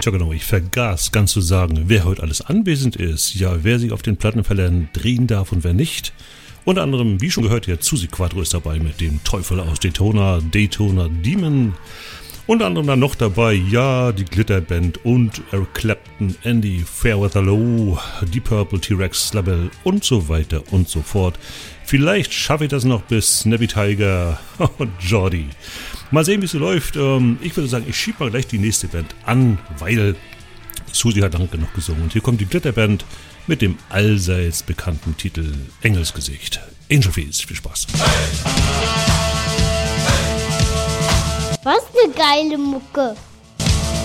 Ja genau, ich vergaß ganz zu sagen, wer heute alles anwesend ist. Ja, wer sich auf den Plattenverleihern drehen darf und wer nicht. Unter anderem, wie schon gehört, der Susi Quattro ist dabei mit dem Teufel aus Daytona Demon. Unter anderem dann noch dabei, ja, die Glitterband und Eric Clapton, Andy Fairweather, die Purple, T-Rex, Label und so weiter und so fort. Vielleicht schaffe ich das noch bis Snappy Tiger und Jordi. Mal sehen, wie es so läuft. Ich würde sagen, ich schiebe mal gleich die nächste Band an, weil Susi hat lange genug gesungen. Und hier kommt die Glitterband mit dem allseits bekannten Titel Engelsgesicht. Angel Feast, viel Spaß. Was eine geile Mucke.